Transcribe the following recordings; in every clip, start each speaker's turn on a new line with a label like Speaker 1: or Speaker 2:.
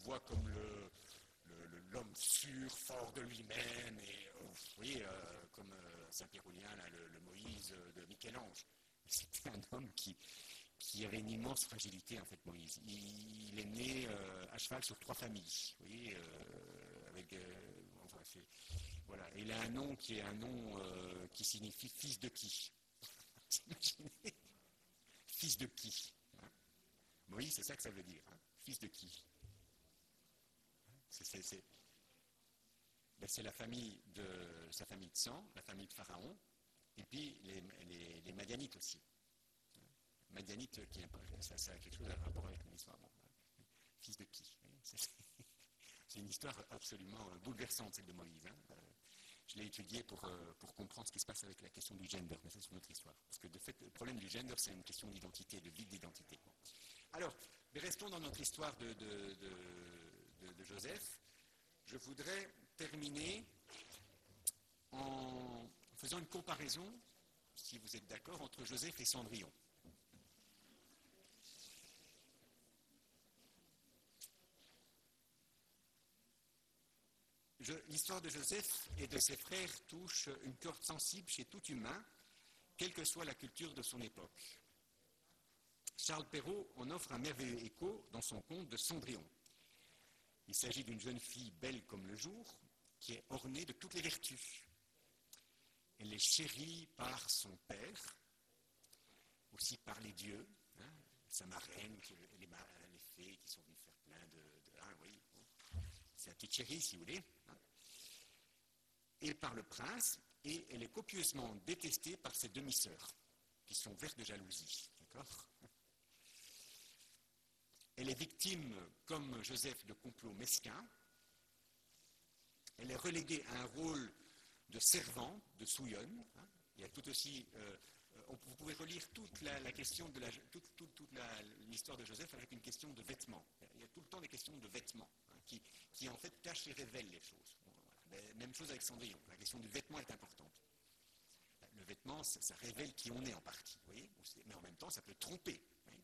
Speaker 1: voit comme l'homme sûr, fort de lui-même, et vous voyez, comme Saint Pyrrhonien, là, le Moïse de Michel-Ange. C'était un homme qui avait une immense fragilité, en fait, Moïse. Il est né à cheval sur 3 familles, vous voyez, enfin, voilà. Et il a un nom qui est un nom qui signifie fils de qui. Vous imaginez? Fils de qui, hein? Moïse, c'est ça que ça veut dire, hein? Fils de qui? C'est la famille sa famille de sang, la famille de Pharaon, et puis les Madianites aussi. Madianites, ça a quelque chose à rapport avec mon histoire. Bon, fils de qui? C'est une histoire absolument bouleversante, celle de Moïse. Hein. Je l'ai étudiée pour comprendre ce qui se passe avec la question du gender, mais ça c'est une autre histoire. Parce que de fait, le problème du gender, c'est une question d'identité, de vide d'identité. Alors, mais restons dans notre histoire de Joseph. Je voudrais terminer en faisant une comparaison, si vous êtes d'accord, entre Joseph et Cendrillon. L'histoire de Joseph et de ses frères touche une corde sensible chez tout humain, quelle que soit la culture de son époque. Charles Perrault en offre un merveilleux écho dans son conte de Cendrillon. Il s'agit d'une jeune fille belle comme le jour, qui est ornée de toutes les vertus. Elle est chérie par son père, aussi par les dieux, hein, sa marraine, les fées qui sont venues faire plein oui, c'est la petite chérie, si vous voulez, hein, et par le prince, et elle est copieusement détestée par ses demi-sœurs, qui sont vertes de jalousie, d'accord ? Elle est victime, comme Joseph, de complots mesquins. Elle est reléguée à un rôle de servante, de souillonne. Hein. Il y a tout aussi... vous pouvez relire toute la question de l'histoire de Joseph avec une question de vêtements. Il y a tout le temps des questions de vêtements, hein, qui en fait cachent et révèlent les choses. Bon, voilà. Même chose avec Cendrillon. La question du vêtement est importante. Le vêtement, ça révèle qui on est en partie, vous voyez, mais en même temps, ça peut tromper.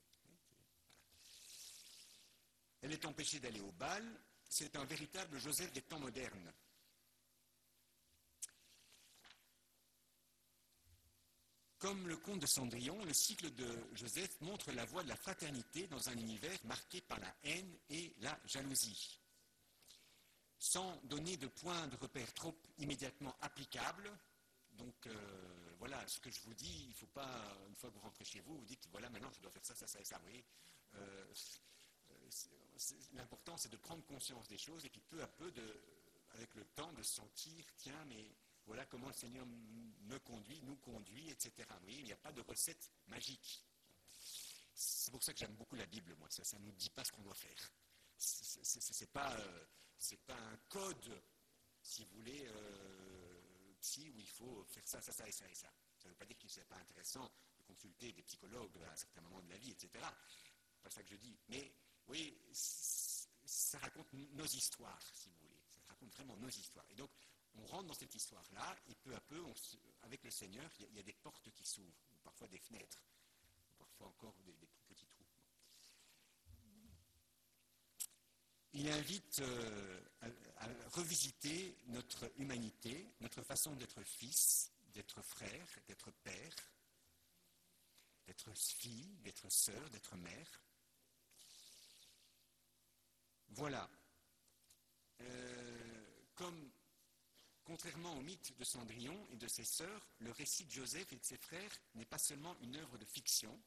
Speaker 1: Elle est empêchée d'aller au bal. C'est un véritable Joseph des temps modernes. Comme le conte de Cendrillon, le cycle de Joseph montre la voie de la fraternité dans un univers marqué par la haine et la jalousie. Sans donner de point de repère trop immédiatement applicable, donc voilà, ce que je vous dis, il ne faut pas, une fois que vous rentrez chez vous, vous dites, voilà, maintenant je dois faire ça, ça, ça et ça, vous voyez. L'important, c'est de prendre conscience des choses et puis peu à peu, avec le temps, de sentir, tiens, mais voilà comment le Seigneur me conduit, nous conduit, etc. Oui, il n'y a pas de recette magique. C'est pour ça que j'aime beaucoup la Bible, moi. Ça ne nous dit pas ce qu'on doit faire. C'est pas un code, si vous voulez, où il faut faire ça, ça, ça et ça et ça. Ça ne veut pas dire que ce n'est pas intéressant de consulter des psychologues à un certain moment de la vie, etc. C'est pas ça que je dis. Mais oui, ça raconte nos histoires, si vous voulez. Ça raconte vraiment nos histoires. Et donc, on rentre dans cette histoire-là, et peu à peu, avec le Seigneur, il y a des portes qui s'ouvrent, ou parfois des fenêtres, ou parfois encore des tout petits trous. Il invite à revisiter notre humanité, notre façon d'être fils, d'être frère, d'être père, d'être fille, d'être sœur, d'être mère. Voilà. Comme, contrairement au mythe de Cendrillon et de ses sœurs, le récit de Joseph et de ses frères n'est pas seulement une œuvre de fiction.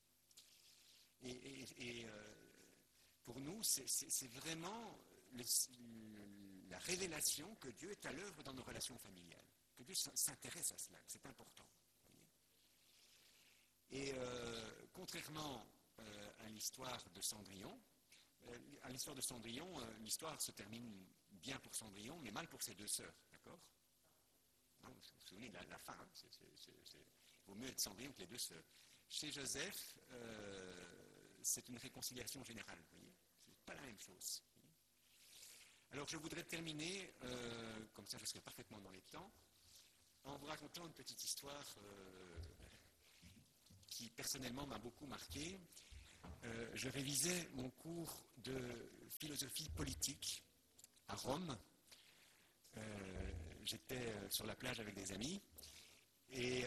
Speaker 1: Et pour nous, c'est vraiment la révélation que Dieu est à l'œuvre dans nos relations familiales, que Dieu s'intéresse à cela, que c'est important. Et contrairement à l'histoire de Cendrillon, l'histoire se termine bien pour Cendrillon, mais mal pour ses deux sœurs, d'accord ? Vous vous souvenez de la fin, hein, il vaut mieux être Cendrillon que les deux sœurs. Chez Joseph, c'est une réconciliation générale, vous voyez ? C'est pas la même chose. Alors je voudrais terminer, comme ça je serai parfaitement dans les temps, en vous racontant une petite histoire qui personnellement m'a beaucoup marqué. je révisais mon cours de philosophie politique à Rome. J'étais sur la plage avec des amis et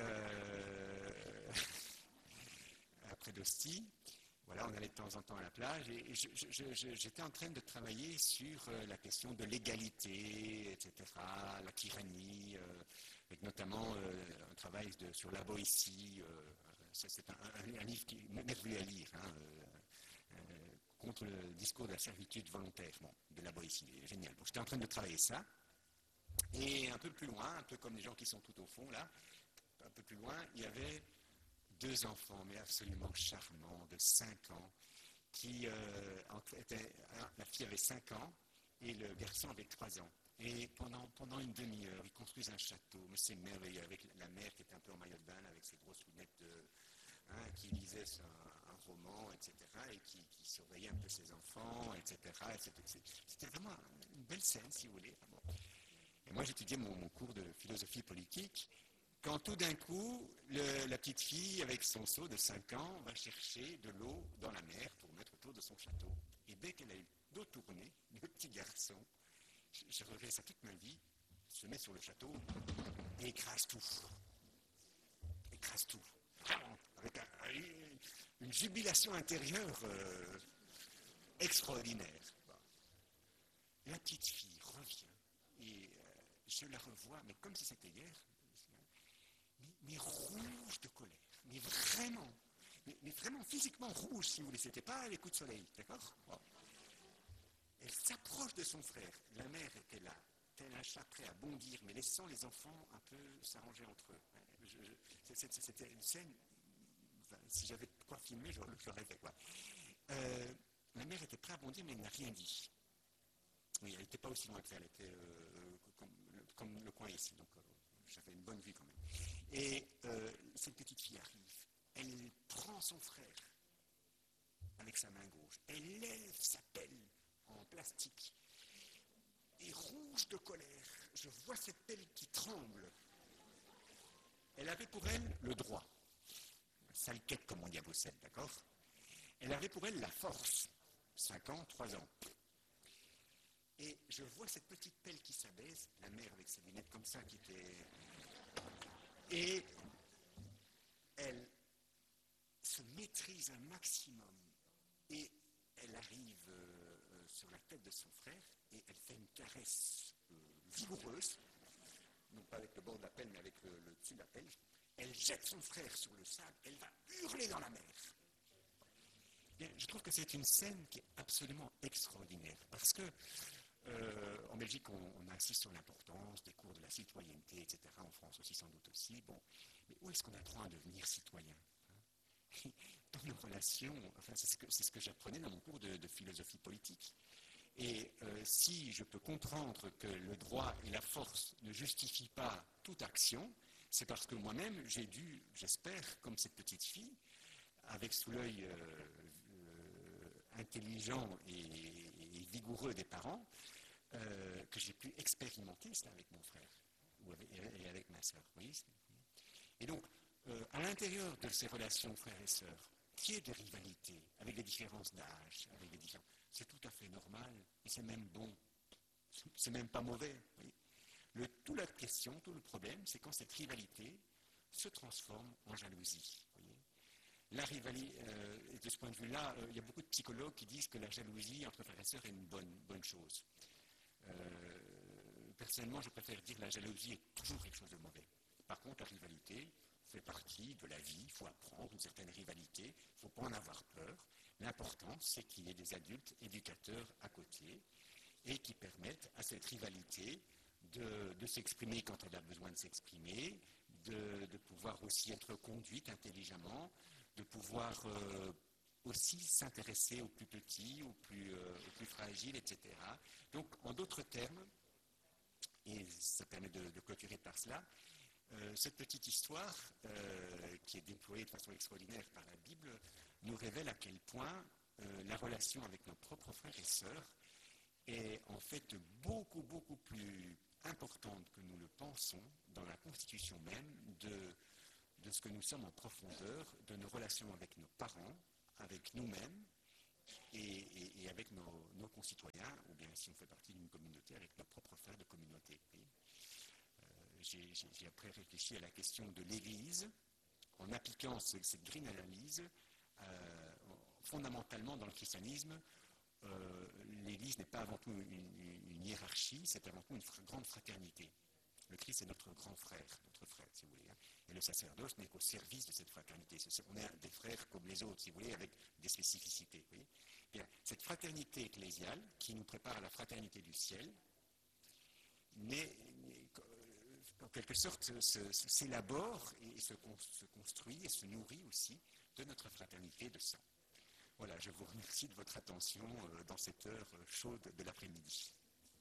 Speaker 1: après d'Ostie, voilà, on allait de temps en temps à la plage et j'étais en train de travailler sur la question de l'égalité, etc., la tyrannie, avec notamment un travail sur la Boétie. C'est un livre qui est merveilleux à lire, hein, contre le discours de la servitude volontaire, bon, de la Boétie, génial. Bon, j'étais en train de travailler ça, et un peu plus loin, un peu comme les gens qui sont tout au fond là, un peu plus loin, il y avait deux enfants, mais absolument charmants, de 5 ans, qui la fille avait 5 ans et le garçon avait 3 ans. Et pendant une demi-heure, ils construisent un château, mais c'est merveilleux, avec la mère qui était un peu en maillot de bain, avec ses grosses lunettes, qui lisait un roman, etc., et qui surveillait un peu ses enfants, etc. C'était vraiment une belle scène, si vous voulez. Bon. Et moi, j'étudiais mon cours de philosophie politique, quand tout d'un coup, la petite fille, avec son seau de 5 ans, va chercher de l'eau dans la mer pour mettre autour de son château. Et dès qu'elle a eu l'eau tournée, le petit garçon, je regrette ça toute ma vie, se met sur le château et écrase tout. Écrase tout. Avec une jubilation intérieure extraordinaire. La petite fille revient et je la revois, mais comme si c'était hier, mais rouge de colère, mais vraiment physiquement rouge, si vous voulez, c'était pas les coups de soleil, d'accord? Bon. Elle s'approche de son frère, la mère était là, tel un chat prêt à bondir, mais laissant les enfants un peu s'arranger entre eux. C'était une scène, enfin, si j'avais quoi filmer, je l'aurais fait, quoi. La mère était prête à bondir, mais elle n'a rien dit. Oui, elle n'était pas aussi loin que ça, elle était comme le coin ici, donc j'avais une bonne vue quand même. Et cette petite fille arrive, elle prend son frère avec sa main gauche, elle lève sa pelle en plastique, et rouge de colère, je vois cette pelle qui tremble. Elle avait pour elle le droit, sale quête comme on dit à Bruxelles, d'accord? Elle avait pour elle la force, 5 ans, 3 ans. Et je vois cette petite pelle qui s'abaisse, la mère avec ses lunettes comme ça qui était... Et elle se maîtrise un maximum et elle arrive sur la tête de son frère et elle fait une caresse vigoureuse, non pas avec le bord de la pelle mais avec le dessus de la pelle. Elle jette son frère sur le sable, elle va hurler dans la mer. Et je trouve que c'est une scène qui est absolument extraordinaire parce que en Belgique, on insiste sur l'importance des cours de la citoyenneté, etc. En France aussi, sans doute aussi. Bon, mais où est-ce qu'on apprend à devenir citoyen, hein? Dans nos relations, enfin, c'est ce que j'apprenais dans mon cours de philosophie politique. Et si je peux comprendre que le droit et la force ne justifient pas toute action, c'est parce que moi-même, j'ai dû, j'espère, comme cette petite fille, avec sous l'œil intelligent et vigoureux des parents, que j'ai pu expérimenter cela avec mon frère et avec ma sœur. Et donc, à l'intérieur de ces relations frères et sœurs, qu'il y ait des rivalités, avec des différences d'âge, c'est tout à fait normal, et c'est même bon, c'est même pas mauvais. Toute la question, tout le problème, c'est quand cette rivalité se transforme en jalousie. La rivalité, de ce point de vue-là, il y a beaucoup de psychologues qui disent que la jalousie entre frères et sœurs est une bonne chose. Personnellement, je préfère dire que la jalousie est toujours quelque chose de mauvais. Par contre, la rivalité fait partie de la vie, il faut apprendre une certaine rivalité, il ne faut pas en avoir peur. L'important, c'est qu'il y ait des adultes éducateurs à côté et qui permettent à cette rivalité de s'exprimer quand elle a besoin de s'exprimer, de pouvoir aussi être conduite intelligemment, de pouvoir aussi s'intéresser aux plus petits, aux plus fragiles, etc. Donc, en d'autres termes, et ça permet de clôturer par cela, cette petite histoire, qui est déployée de façon extraordinaire par la Bible, nous révèle à quel point la relation avec nos propres frères et sœurs est en fait beaucoup plus importante que nous le pensons dans la constitution même de ce que nous sommes en profondeur, de nos relations avec nos parents, avec nous-mêmes et avec nos concitoyens, ou bien si on fait partie d'une communauté, avec nos propres frères de communauté. J'ai après réfléchi à la question de l'Église, en appliquant cette grille analyse, fondamentalement dans le christianisme, l'Église n'est pas avant tout une hiérarchie, c'est avant tout une grande fraternité. Le Christ est notre grand frère, notre frère, si vous voulez. Et le sacerdoce n'est qu'au service de cette fraternité. On est des frères comme les autres, si vous voulez, avec des spécificités. Vous voyez. Bien, cette fraternité ecclésiale, qui nous prépare à la fraternité du ciel, en quelque sorte s'élabore et se construit et se nourrit aussi de notre fraternité de sang. Voilà, je vous remercie de votre attention dans cette heure chaude de l'après-midi.